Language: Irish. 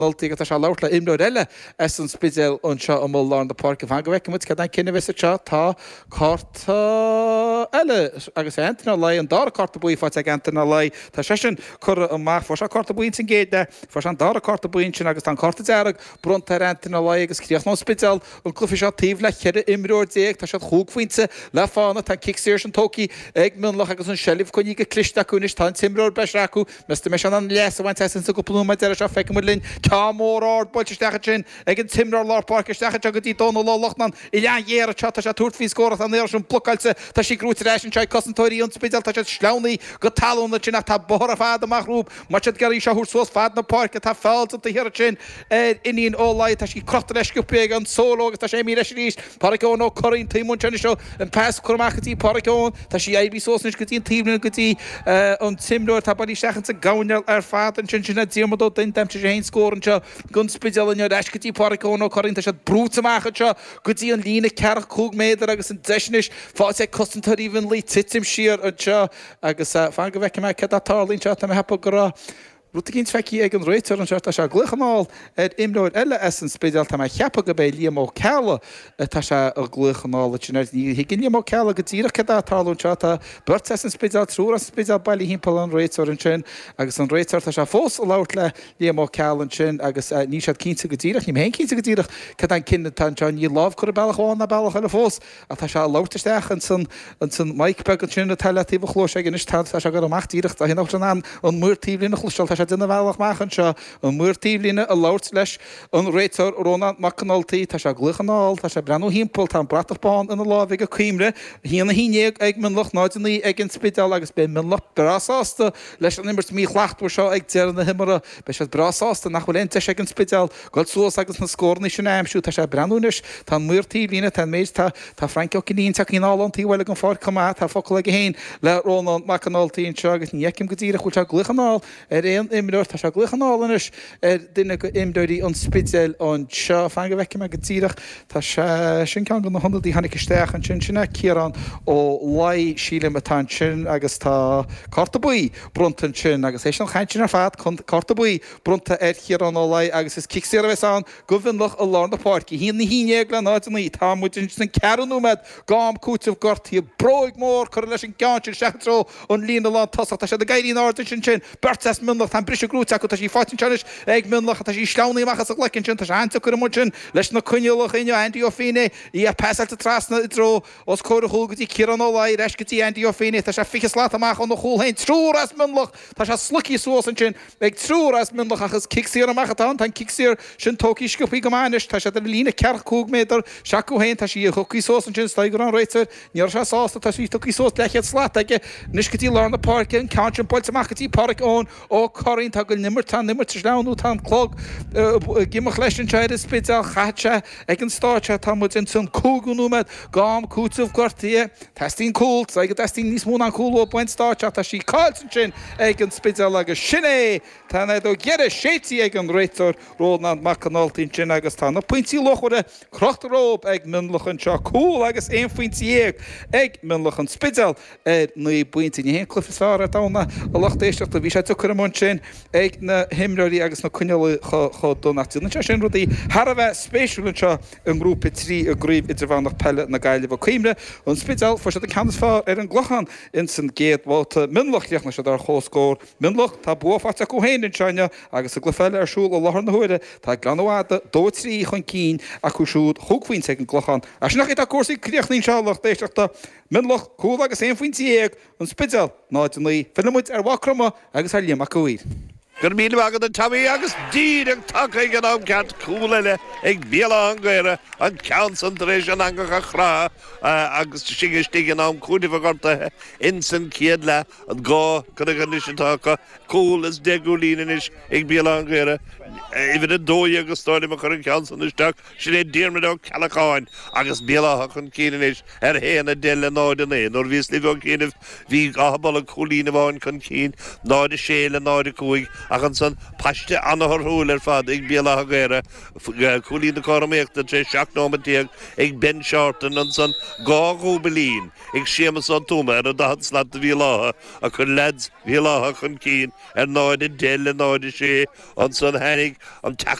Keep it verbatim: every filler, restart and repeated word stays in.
Multi tá se leirla imró eile as an spidéil an seo am lá na park fan go bheice mu ce cinenne vis seo tá carta eile agus anna lei an dá carta buí fá ag anna lei Tá sé sin chur amach for se carta buint sin géide for an dá carta buint sin agus an carta dearag brunt ar anna lei agus críoch nó spidéil an clufi seo tíh le chead imróir déag tá se chuúgfuinte le fána tá kickséir an tóí ag munlach agus an sellih chuní go clisteúnis tá timróir beisraú meiste me an les bhaint san sa go plúma de se feice mu linn Cámór ard boilteistecha sin ag an timrar lápáirceistecha go dtí donna lálachnan i lean dhéar chat a tuairt fhí scóra an éir an plucailte tá sí grúteéis an cosantóirí an spidal tá sleánaí go talúna sinna tá bora fád amachrúp mar garí se thuúr sós fád na parca tá fáilta a hir sin iníon óláid tá sí crochtta leisciúpé an sólógus tá sé mí leis ríéis paricón ó choín tímún tena seo an pes chumachchatí paricón tá sí ébbí sósnis go dtíon tíimna go dtí an timúir tá bailí sechan sa ganeal ar fád an sin sinna díamadó den temte sé hén scór gun spidal in eiscatí paricón ó choínta se brútaachcha seo go dtí an lína ceach cúg méidir agus an deisnis fá sé costantaríhann lí titim siar an seo agus fan go bheice me ce atálín seo tá hepa go Rúta cinn feici ag an réitir an seirta se gluchanáil ar imróid eile as an spidal tá cheappa go bé líam ó ceala tá se a gluchanáil ní hí líam ó ceala go dtíach ce talún seata burt an spidal trú an spidal bailí hímpel an réitir an sin agus an réitir tá se fós a lát le líam ó cealan sin agus ní se cínta go dtíach ní hén cínta go dtíach ce an cinna tan John ní láh chu bailachháin na bailach eile fós a tá se láirteisteach an san an san maic be an sin na tailetíh chló sé gin tá se go amachtíirecht a hinach an an an muirtílína chluisiil duna bhealach machchan seo an muirtílína a láirt leis an réitor Ronald McAnulty tá se gluchanáil tá se brenn hímpel tá bratachbáin ina lá ag a cuimre híanana híineag ag minlach náidirnaí ag an spidal agus be minlach brasásta leis an immert mí chhlachtú seo ag dear na himara be se brasásta nach bhfuilinte ag an spidal goil suas agus na scórna sin aimsú tá se brennúnis tá muirtílína tá méid tá tá Franco Cinín tá cínálan tíhfuil an fád cumá tá focail ag héin le Ronald McAnulty an seo agus níecim go dtíra chuil se gluchanáil ar éon imreir tá se gluchanálanis ar duine go imdóirí an spidéil an seo fan go bheice me go tíireach tá se sin cean go na hondaí hanig isteach an sin sinna cíarán ó lai síle matá sin agus tá carta buí bruntan sin agus é an chaintin ar fad carta buí brunta ar chiarán ó lai agus is kickséar bheits an go bhinlach a lá na páirci híon na híineag le náidirnaí tá muidir san ceanúmed gám cútah gortaí broig mór chu leis an ceantin seachró an lína lá tasach tá se de gaiirí áirta sin sin bertas minlach tá brise grúteach tá sí fátin tenis ag minlach tá sí sleánaí machchas a lecinn sin tá se ananta chu mu sin leis na cuineolach inne Andy O'Fine í a pesalta trasna i dro os cóir thuúgatí cian ó lai reiscatí Andy O'Fine tá se fichas lá amach an na chúlhain trúr as minlach tá se slucí suas an sin ag trúr as minlach achas kickséar amachchatá tá kickséar sin tóí sciúpaí gomáis tá se de lína ceach cúg méidir seaú hain tá sí chuí sós an sin staigur an réitir níor se sásta tá sí tuí sós leichead slát aige niscatí lá na park an count polt amachchatí park ón ó choín tá go nimmer tá nimmer te leanú tá clog gimach leis an teide spidal chatte ag an státe tá mu in san cúganúmed gám cútah gortaí testín cúlt ag go testín níos mún an cúló buint státe tá sí cáiltan sin ag an spidal agus sinné tá do gead sétí ag an réitor Ronald McAnulty sin agus tá na pointí lochre crochtarób ag minlach an seo cúl agus éon foiintíag ag minlach an spidal nu buinte ní hén clufisá dána a lachtéisteach a bhí sé tuchar am sin ag na himráí agus na cuineala cho donnatíú. Na sin rudí Har a bheith spéisiúlann seo an grúpa trí a gríomh idir bhánach pelle na gaiileh cuimre an spidal for se an canasfá ar an glochan in san géad bháta minlach leachna se ar chóscór minlach tá buáfáte go héin in seine agus a glufelile arsúl ó láthar na huire tá ganháda dó trí chun cín a chusúd thughaoin ag an glochan. A sin nach a cuasaí críochnaí seálach déisteachta minlach cúil agus éon fointíag an spidal náidirnaí filmmuid ar bhacrama agus ar líam a goír. Gur míle agad an tamí agus díag take gan am ceart cúlaile ag bíala an gcuire an ceantaréis an angacha chrá agus sigistí an am cúdih gortathe in san ciad le an gá chu a gan sin tácha cúil is deúlíis ag bíala an gcuire. Ifid a dói agus stáid a chur an ceantan isteach sin é díirmid ceachcháin agus bíalacha chun cíanais ar héana déile náid an é, nó vís lí bh cíanamh hí gahabal an cholína bháin chun cín náid a séle náid a cuaig ach an san paiste anahar húil ar fad ag bíalacha gaire cholína choraméachta sé seach nómatíag ag ben seartan an san gáú belín ag sémas an túma ar a dahad slat a bhíalacha a chun leds bhíalacha chun cín ar náid a déile náid a sé an san hen chenig an